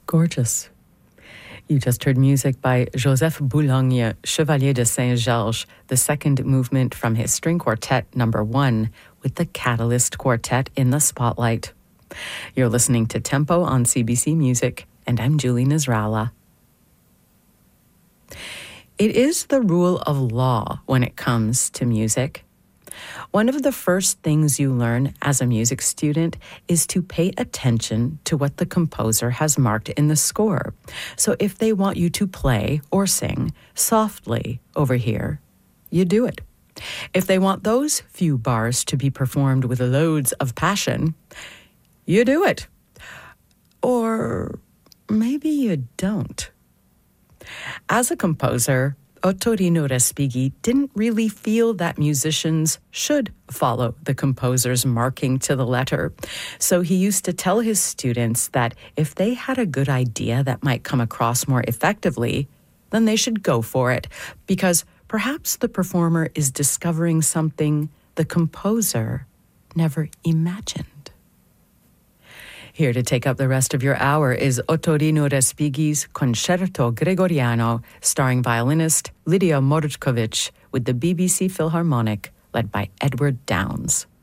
Gorgeous. You just heard music by Joseph Boulogne, Chevalier de Saint-Georges, the second movement from his string quartet number 1, with the Catalyst Quartet in the spotlight. You're listening to Tempo on CBC Music, and I'm Julie Nasrallah. It is the rule of law when it comes to music. One of the first things you learn as a music student is to pay attention to what the composer has marked in the score. So if they want you to play or sing softly over here, you do it. If they want those few bars to be performed with loads of passion, you do it. Or maybe you don't. As a composer, Ottorino Respighi didn't really feel that musicians should follow the composer's marking to the letter. So he used to tell his students that if they had a good idea that might come across more effectively, then they should go for it, because perhaps the performer is discovering something the composer never imagined. Here to take up the rest of your hour is Ottorino Respighi's Concerto Gregoriano, starring violinist Lydia Mordkovich with the BBC Philharmonic, led by Edward Downes.